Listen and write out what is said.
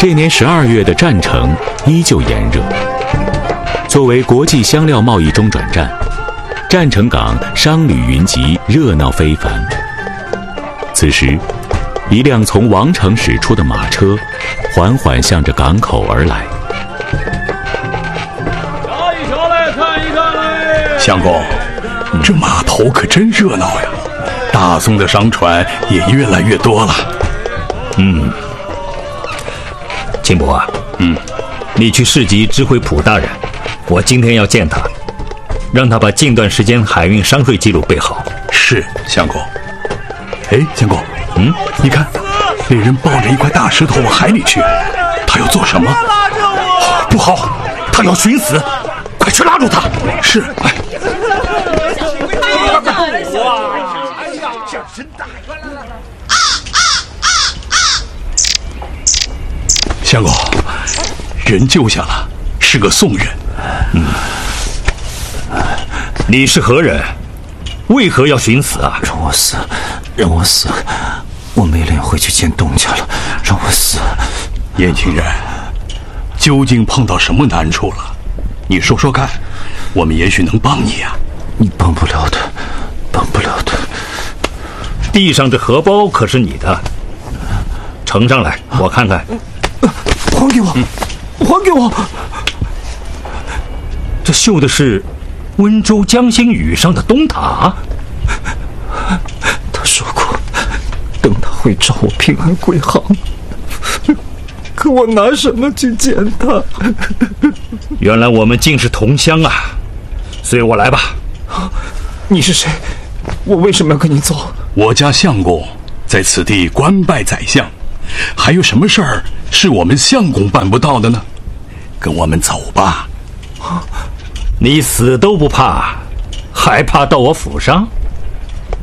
这年12月的战城依旧炎热。作为国际香料贸易中转站，战城港商旅云集，热闹非凡。此时，一辆从王城驶出的马车缓缓向着港口而来。 瞧一瞧来，看一看来。 相公，这码头可真热闹呀！大宋的商船也越来越多了。 金伯啊，你去市集知会普大人，我今天要见他，让他把近段时间海运商税记录备好。 是，相公。哎，相公，你看，那人抱着一块大石头往海里去，他要做什么？ 拉着我！ 不好，他要寻死，快去拉住他！是，哎。相公，人救下了，是个宋人。 你是何人？为何要寻死啊？ 让我死，让我死！我没脸回去见东家了，让我死！ 年轻人，究竟碰到什么难处了？你说说看，我们也许能帮你呀。 你帮不了的，帮不了的。 地上这荷包可是你的，呈上来，我看看。 还给我，还给我！ 这绣的是温州江心屿上的东塔。 他说过，等他会召我平安归航。可我拿什么去见他？ 原来我们竟是同乡啊！随我来吧。 你是谁？我为什么要跟你走？ 我家相公在此地官拜宰相，还有什么事儿是我们相公办不到的呢？跟我们走吧。 你死都不怕，还怕到我府上？